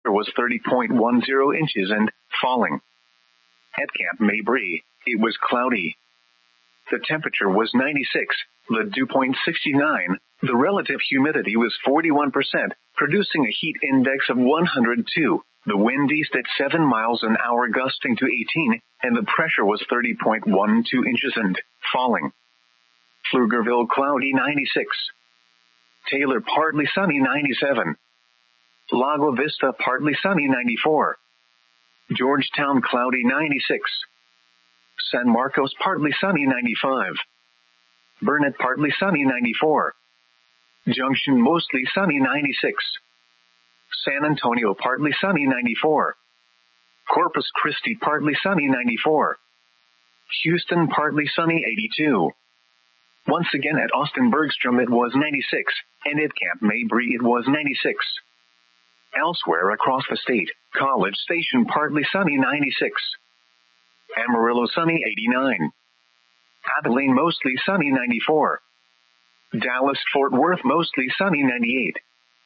was 30.10 inches and falling. At Camp Mabry, it was cloudy. The temperature was 96, the dew point 69, the relative humidity was 41%, producing a heat index of 102, the wind east at 7 miles an hour gusting to 18, and the pressure was 30.12 inches and falling. Pflugerville cloudy 96. Taylor partly sunny 97. Lago Vista partly sunny 94. Georgetown cloudy 96. San Marcos partly sunny 95. Burnett partly sunny 94. Junction mostly sunny 96. San Antonio partly sunny 94. Corpus Christi partly sunny 94. Houston partly sunny 82. Once again at Austin Bergstrom it was 96, and at Camp Mabry it was 96. Elsewhere across the state, College Station partly sunny 96. Amarillo sunny 89. Abilene mostly sunny 94. Dallas-Fort Worth mostly sunny 98.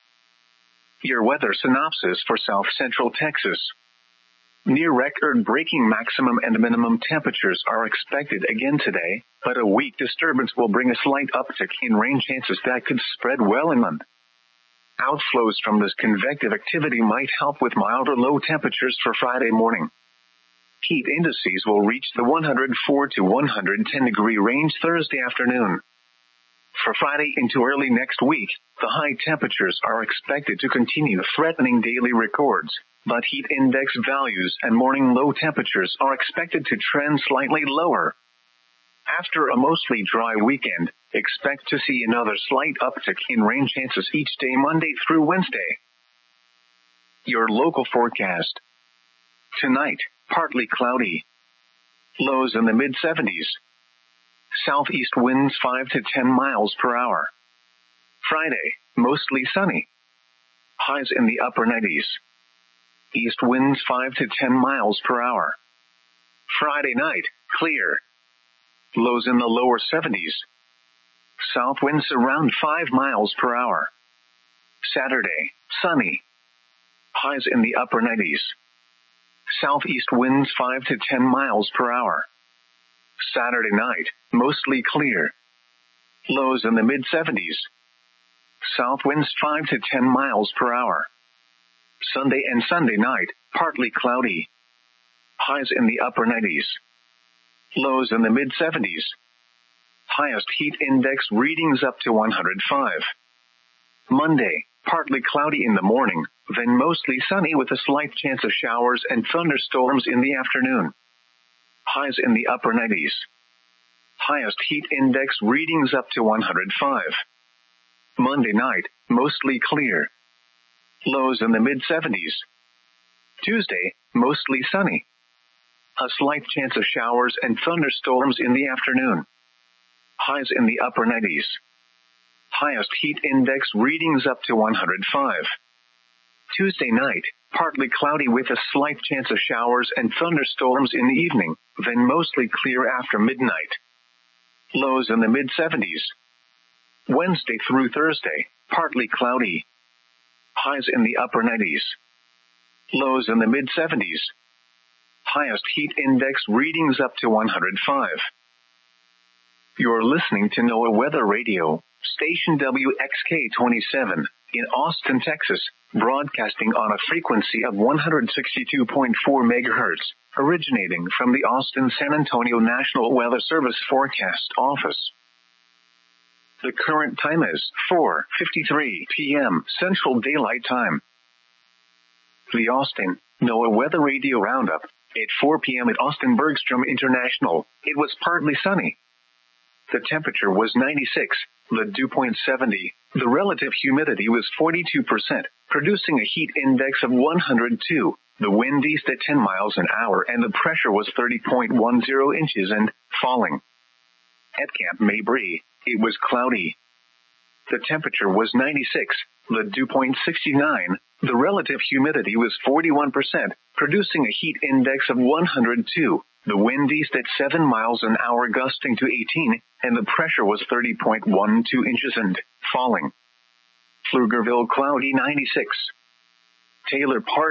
Your weather synopsis for South Central Texas. Near record-breaking maximum and minimum temperatures are expected again today, but a weak disturbance will bring a slight uptick in rain chances that could spread well inland. Outflows from this convective activity might help with milder low temperatures for Friday morning. Heat indices will reach the 104 to 110 degree range Thursday afternoon. For Friday into early next week, the high temperatures are expected to continue threatening daily records, but heat index values and morning low temperatures are expected to trend slightly lower. After a mostly dry weekend, expect to see another slight uptick in rain chances each day Monday through Wednesday. Your local forecast. Tonight, partly cloudy. Lows in the mid-70s. Southeast winds 5 to 10 miles per hour. Friday, mostly sunny. Highs in the upper 90s. East winds 5 to 10 miles per hour. Friday night, clear. Lows in the lower 70s. South winds around 5 miles per hour. Saturday, sunny. Highs in the upper 90s. Southeast winds 5 to 10 miles per hour. Saturday night, mostly clear. Lows in the mid-70s. South winds 5 to 10 miles per hour. Sunday and Sunday night, partly cloudy. Highs in the upper 90s. Lows in the mid-70s. Highest heat index readings up to 105. Monday, partly cloudy in the morning, then mostly sunny with a slight chance of showers and thunderstorms in the afternoon. Highs in the upper 90s. Highest heat index readings up to 105. Monday night, mostly clear. Lows in the mid-70s. Tuesday, mostly sunny. A slight chance of showers and thunderstorms in the afternoon. Highs in the upper 90s. Highest heat index readings up to 105. Tuesday night, partly cloudy with a slight chance of showers and thunderstorms in the evening, then mostly clear after midnight. Lows in the mid-70s. Wednesday through Thursday, partly cloudy. Highs in the upper 90s. Lows in the mid-70s. Highest heat index readings up to 105. You're listening to NOAA Weather Radio, station WXK-27, in Austin, Texas, broadcasting on a frequency of 162.4 megahertz, originating from the Austin-San Antonio National Weather Service Forecast Office. The current time is 4:53 p.m. Central Daylight Time. The Austin NOAA Weather Radio Roundup. At 4 p.m. at Austin Bergstrom International, it was partly sunny. The temperature was 96, the dew point 70, the relative humidity was 42%, producing a heat index of 102, the wind east at 10 miles an hour, and the pressure was 30.10 inches and falling. At Camp Mabry, it was cloudy. The temperature was 96, the dew point 69, the relative humidity was 41%, producing a heat index of 102, the wind east at 7 miles an hour gusting to 18, and the pressure was 30.12 inches and falling. Pflugerville cloudy 96. Taylor Park